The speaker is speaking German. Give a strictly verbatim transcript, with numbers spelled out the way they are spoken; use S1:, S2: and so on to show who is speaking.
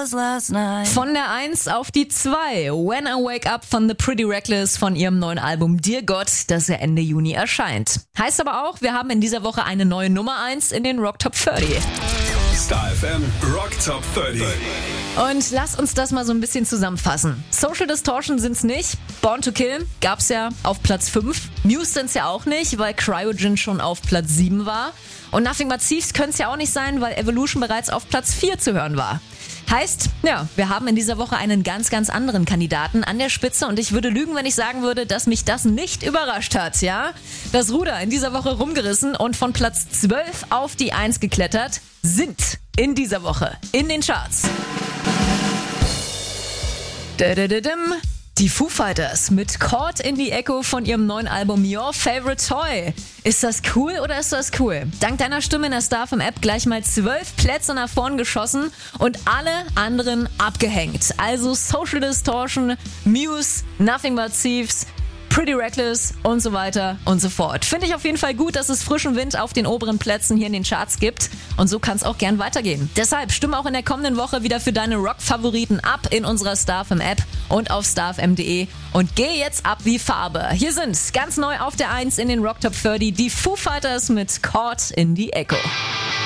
S1: was last night.
S2: Von der eins auf die zwei. When I Wake Up von The Pretty Reckless von ihrem neuen Album Dear God, das ja Ende Juni erscheint. Heißt aber auch, wir haben in dieser Woche eine neue Nummer eins in den Rock Top dreißig.
S3: Star F M Rock Top dreißig.
S2: Und lass uns das mal so ein bisschen zusammenfassen. Social Distortion sind's nicht. Born to Kill gab's ja auf Platz fünf. Muse sind's ja auch nicht, weil Cryogen schon auf Platz sieben war. Und Nothing But Thieves können's ja auch nicht sein, weil Evolution bereits auf Platz vier zu hören war. Heißt, ja, wir haben in dieser Woche einen ganz, ganz anderen Kandidaten an der Spitze und ich würde lügen, wenn ich sagen würde, dass mich das nicht überrascht hat, ja? Das Ruder in dieser Woche rumgerissen und von Platz zwölf auf die eins geklettert sind in dieser Woche in den Charts. Die Foo Fighters mit Caught in the Echo von ihrem neuen Album Your Favorite Toy. Ist das cool oder ist das cool? Dank deiner Stimme in der Star F M App gleich mal zwölf Plätze nach vorn geschossen und alle anderen abgehängt. Also Social Distortion, Muse, Nothing But Thieves, Pretty Reckless und so weiter und so fort. Finde ich auf jeden Fall gut, dass es frischen Wind auf den oberen Plätzen hier in den Charts gibt. Und so kann es auch gern weitergehen. Deshalb stimme auch in der kommenden Woche wieder für deine Rock-Favoriten ab in unserer Star F M App und auf star f m punkt d e und geh jetzt ab wie Farbe. Hier sind ganz neu auf der eins in den Rock Top dreißig die Foo Fighters mit Caught in the Echo.